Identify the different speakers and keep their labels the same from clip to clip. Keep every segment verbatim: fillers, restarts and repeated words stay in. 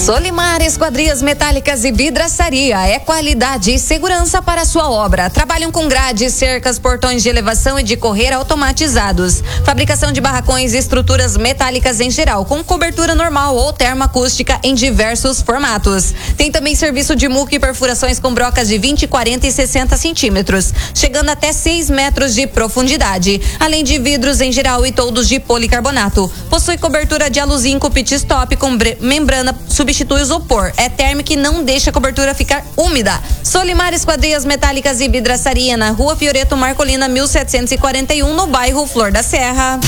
Speaker 1: Solimar Esquadrias Metálicas e Vidraçaria é qualidade e segurança para a sua obra. Trabalham com grades, cercas, portões de elevação e de correr automatizados. Fabricação de barracões e estruturas metálicas em geral, com cobertura normal ou termoacústica em diversos formatos. Tem também serviço de muque e perfurações com brocas de vinte, quarenta e sessenta centímetros, chegando até seis metros de profundidade. Além de vidros em geral e toldos de policarbonato. Possui cobertura de aluzinco pit stop com membrana substitui o isopor. É térmico e não deixa a cobertura ficar úmida. Solimar Esquadrias Metálicas e Vidraçaria na Rua Fioreto Marcolina mil setecentos e quarenta e um, no bairro Flor da Serra.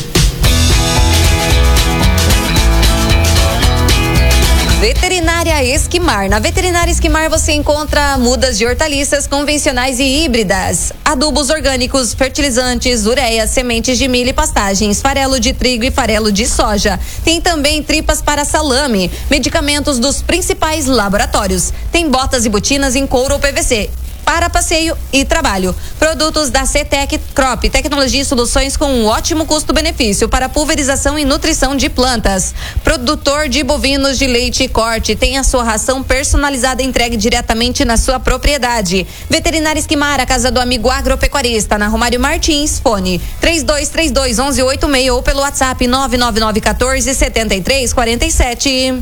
Speaker 1: Veterinária Esquimar. Na Veterinária Esquimar você encontra mudas de hortaliças convencionais e híbridas, adubos orgânicos, fertilizantes, ureia, sementes de milho e pastagens, farelo de trigo e farelo de soja. Tem também tripas para salame, medicamentos dos principais laboratórios. Tem botas e botinas em couro ou P V C. Para passeio e trabalho. Produtos da CETEC Crop, tecnologia e soluções com um ótimo custo-benefício para pulverização e nutrição de plantas. Produtor de bovinos de leite e corte, tem a sua ração personalizada entregue diretamente na sua propriedade. Veterinária Esquimar, a casa do amigo agropecuarista, na Romário Martins, fone três dois três dois, um um oito seis ou pelo WhatsApp nove nove nove um quatro, sete três quatro sete.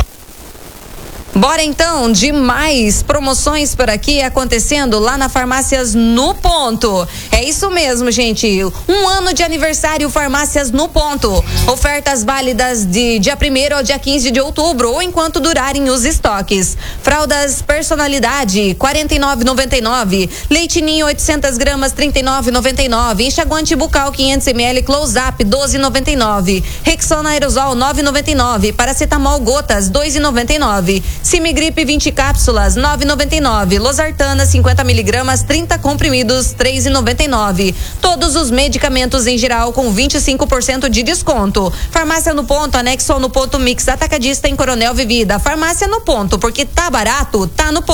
Speaker 1: Bora então de mais promoções por aqui acontecendo lá na Farmácias no Ponto. É isso mesmo, gente. Um ano de aniversário Farmácias no Ponto. Ofertas válidas de dia primeiro ao dia quinze de outubro ou enquanto durarem os estoques. Fraldas Personalidade quarenta e nove reais e noventa e nove centavos. Leite Ninho oitocentas gramas trinta e nove reais e noventa e nove centavos. Enxaguante bucal quinhentos mililitros Close Up doze reais e noventa e nove centavos. Rexona Aerosol nove reais e noventa e nove centavos. Paracetamol Gotas dois reais e noventa e nove centavos. Simigripe vinte cápsulas nove reais e noventa e nove centavos. Losartana cinquenta miligramas trinta comprimidos três reais e noventa e nove centavos. Todos os medicamentos em geral com vinte e cinco por cento de desconto. Farmácia no Ponto, anexo ao No Ponto Mix Atacadista em Coronel Vivida. Farmácia no Ponto, porque tá barato, tá no ponto.